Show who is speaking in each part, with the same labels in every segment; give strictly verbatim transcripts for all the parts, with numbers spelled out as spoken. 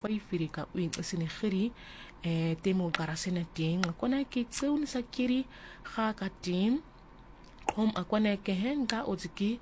Speaker 1: faifirika uing isini khiri eh temo garasena ting kona ki tseun sa kiri kha ka tim om akwana ke henga oziki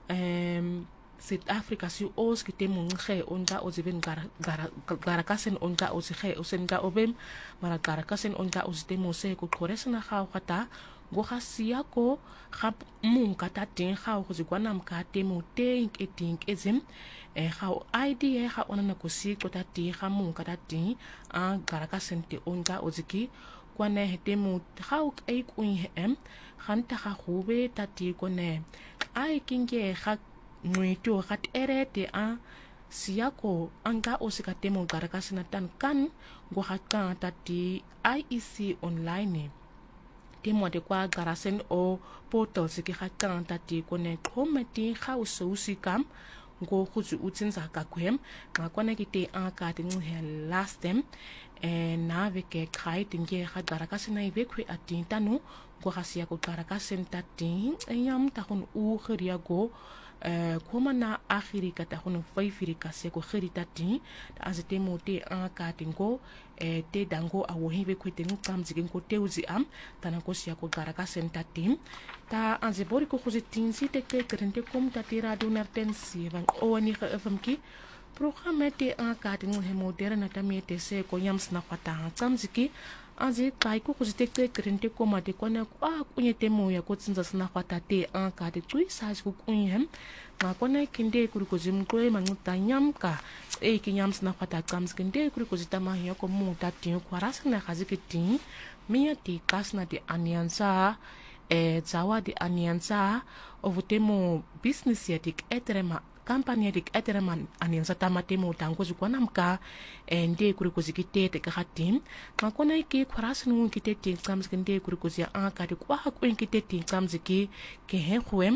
Speaker 1: em South Africa si os ki temo nge onga oziven gara gara garakasen onga ozige osenga obem mara garakasen onga ozitemo se ko koresna kha khata go khasia ko khap mun kata tin kha go zikwana mka temo te ink eting ezim e kha idea kha onana ko si ko tati kha mun kata tin a garakasen te onga oziki kwana hetemo kha ai kuin hem khanta kha khube tati ko ne ai kinge kha muito kat erete a siako anga osika temo garakasina tan kan go hakka tati I E C online temo de kwa garasen o portal siki hakka tati kone kometi khauso usikam go khuzu utsinza ka kwem ma kwana kite a ka tin he last them e na veke khai tinge kha garakasina ibe kwe atintanu go hasia ko garakasen tati yam ta hun u khriya go Uh, koma na akhiri kata hono faifiri kase ko khiri tati azete mote an katingo e te dango awo hibe kwete nkam zigen ko teuzi am tanako sia ko garaka sentatim ta anzebori ko khozitinzi te te krente kom tati radio nartensi van owani kha fmki programme te an katingo he moderne tamete se ko yams na fata kamziki aze kai ko khozite krente koma te kona a kunye temo ya ko tsinza sna fata te an ka te tui sa ku kunye ma kona kinde kuri ko zim ko ma nguta nyamka e ki nyams na fata kams kinde kuri ko zita ma ya ko mu ta tin ko ras na khaziki tin miya ti kasna di aniansa e zawa di aniansa ovutemo business ya dik etrema kampanye dik etereman aniansa tamate mo tango zukwana mka ende kuri ko zikite te katim ma kona iki kwaras nu kite tin kams kinde kuri ko zia an ka de kwa ha ko kite tin kams ki ke he khuem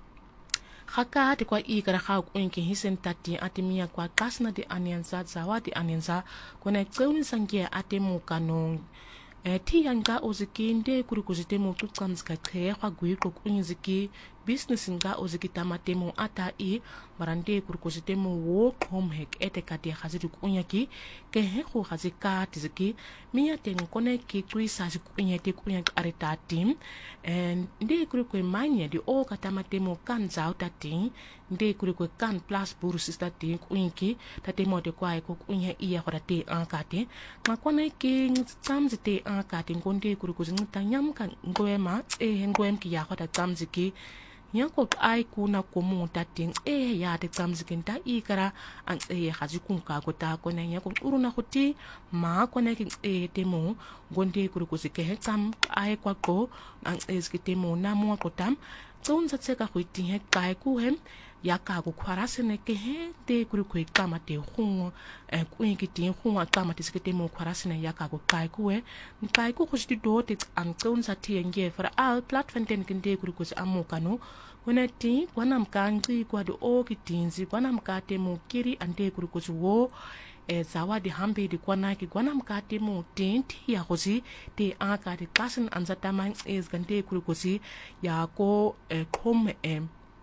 Speaker 1: khaka de kwa i kara kha ko ki hisen tati atimia kwa kasna de aniansa zawa de aniansa kona tseuni sangie atemu kanon e ti yanga ozikinde kuri ko zitemo tukams ka khe kwa gui ko kunziki business nga oziki tamatemo ata i marande kuri ko zitemo wo home hack ete kati khazidi kunyaki ke he khu khazika tiziki miya ten kone ki tui sa kunyati kunyak areta team and ndi kuri ko manya di o katamatemo kan zauta tin ndi kuri ko kan plus buru sister tin kunyiki tatemo de kwa ko kunya iya khorate an kate makone ki tsamzite an kate ngonde kuri ko zinta nyam kan ngoema e ngoem ki ya khota tsamziki nyako ai kuna komu tating e ya te tsamzikinta ikara an e haji kunka ko ta ko ne nyako uruna khoti ma ko ne kin e temo gonde kuri ko sike he kam ai kwa ko an e skitemo na mo ko tam tson sa tseka khoti he kai ku hem ya ka ko kwarasene ke he te kuri ko kama te khungo e ku ki tin khungo kama te skitemo kwarasene ya ka ko kai ku e kai ku khosti do te an tson sa ti nge for al platform ten kinde kuri ko amu kanu wena ti kwana mkanzi kwa do o kitinzi kwana mkate mu kiri ande kuri ko wo e zawadi hambe di kwana ki kwana mkate mu tinti ya khosi te aka de kasen anzata man is gande kuri ko ya ko e kom e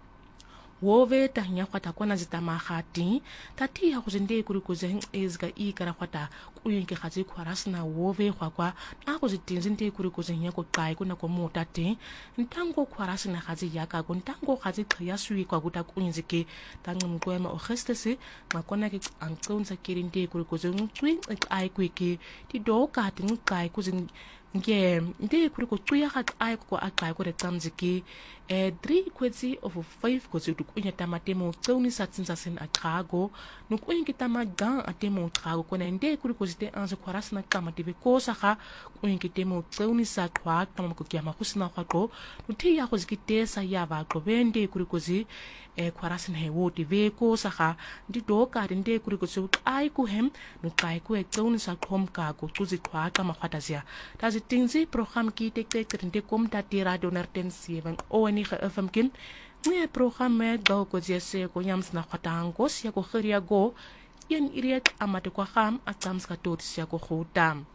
Speaker 1: wove ta nya kwata kwana zitama khati tati ya kuzinde kuri kuze ezga i kara kwata kuyinke khazi kwarasna wove kwa kwa na kuzitinzinde kuri kuze nya ko kai kuna ko motati ntango kwarasna khazi yaka ko ntango khazi khya sui kwa kuta kuyinzike tangu mkwema o khestese makona ke ankonza kirinde kuri kuze ngtwi ai kwike ti do ka tin kai kuzin nge ndi kuri ko tuya khat ai ko akai ko retamziki e three kwetsi of five ko zidu kunya tamatemo tsoni satsinza sen atrago no kunya kitama gan atemo trago ko ndi kuri ko zite anze kwarasna kama tibe ko saka kunya kitemo tsoni sa kwa kama ko kiama kusna khako nuthi ya ko zikite sa ya ba ko bende kuri ko zi e kwarasna he woti ve ko saka ndi do ka ndi kuri ko zu ai ku hem no kai ko e tsoni sa khom ka ko tuzi kwa kama khatazia tazi tinzi program ki tek tek rinde kom tati radio nartensi van owani ge fmkin ne programme go ko jese ko yams na khatango sia ko khiria go yen iriet amate ko kham atams ka tot sia ko khutam